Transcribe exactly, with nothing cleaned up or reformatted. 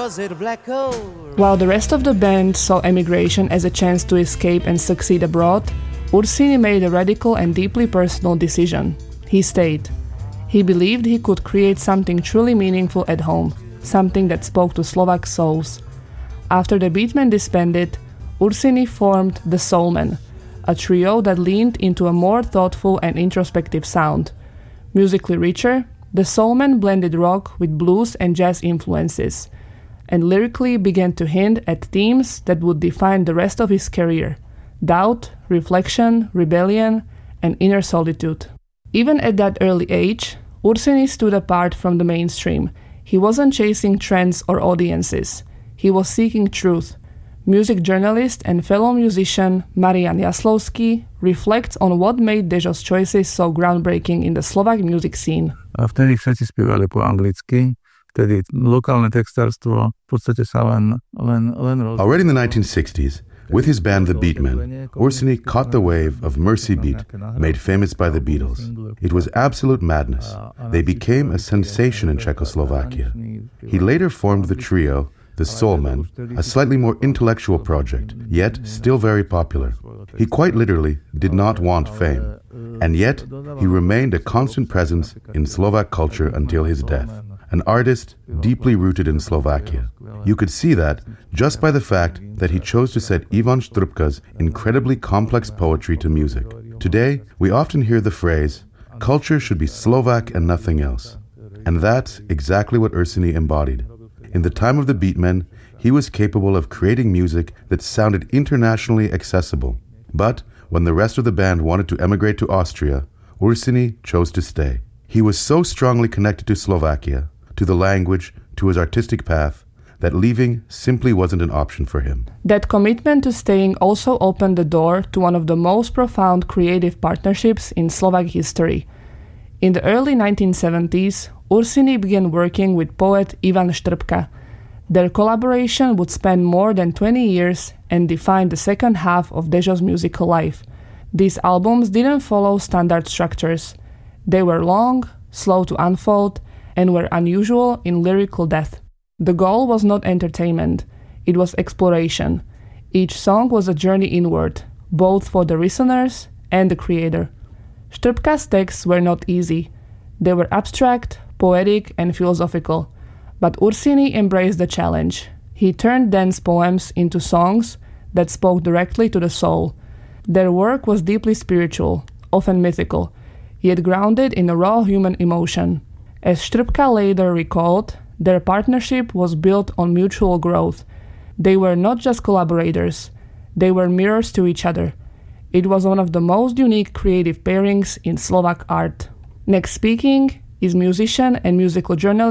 Was it black hole? While the rest of the band saw emigration as a chance to escape and succeed abroad, Ursini made a radical and deeply personal decision. He stayed. He believed he could create something truly meaningful at home, something that spoke to Slovak souls. After the Beatmen disbanded, Ursini formed the Soulmen, a trio that leaned into a more thoughtful and introspective sound. Musically richer, the Soulmen blended rock with blues and jazz influences, and lyrically began to hint at themes that would define the rest of his career: doubt, reflection, rebellion, and inner solitude. Even at that early age, Ursini stood apart from the mainstream. He wasn't chasing trends or audiences. He was seeking truth. Music journalist and fellow musician Marian Jaslovský reflects on what made Dežo's choices so groundbreaking in the Slovak music scene. A vtedy všetci spievali po anglicky, vtedy lokálne textárstvo v podstate sa len, len, len rozvíjalo. Already in the nineteen sixties, with his band The Beatmen, Ursini caught the wave of Mercy Beat, made famous by the Beatles. It was absolute madness. They became a sensation in Czechoslovakia. He later formed the trio The Soulmen, a slightly more intellectual project, yet still very popular. He quite literally did not want fame, and yet he remained a constant presence in Slovak culture until his death, an artist deeply rooted in Slovakia. You could see that just by the fact that he chose to set Ivan Štrbka's incredibly complex poetry to music. Today, we often hear the phrase, culture should be Slovak and nothing else. And that's exactly what Ursini embodied. In the time of the Beatmen, he was capable of creating music that sounded internationally accessible. But when the rest of the band wanted to emigrate to Austria, Ursini chose to stay. He was so strongly connected to Slovakia, to the language, to his artistic path, that leaving simply wasn't an option for him. That commitment to staying also opened the door to one of the most profound creative partnerships in Slovak history. In the early nineteen seventies, Ursini began working with poet Ivan Štrbka. Their collaboration would span more than twenty years and define the second half of Dežo's musical life. These albums didn't follow standard structures. They were long, slow to unfold, and were unusual in lyrical depth. The goal was not entertainment, it was exploration. Each song was a journey inward, both for the listeners and the creator. Štrbka's texts were not easy. They were abstract, poetic, and philosophical. But Ursini embraced the challenge. He turned dense poems into songs that spoke directly to the soul. Their work was deeply spiritual, often mythical, yet grounded in a raw human emotion. As Štrbka later recalled, their partnership was built on mutual growth. They were not just collaborators, they were mirrors to each other. It was one of the most unique creative pairings in Slovak art. Next speaking is musician and musical journalist